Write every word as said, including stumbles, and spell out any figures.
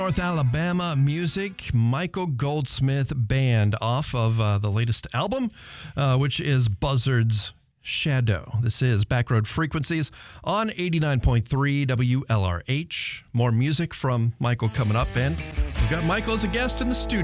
North Alabama music, Michael Goldsmith Band, off of uh, the latest album, uh, which is Buzzard's Shadow. This is Backroad Frequencies on eighty-nine point three W L R H. More music from Michael coming up, and we've got Michael as a guest in the studio.